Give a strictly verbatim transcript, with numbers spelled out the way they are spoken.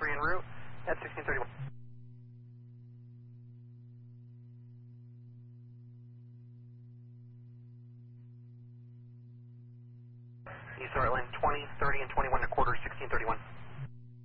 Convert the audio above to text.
three en route at sixteen thirty-one. East Heartland twenty, thirty, and twenty-one and a quarter, sixteen thirty-one.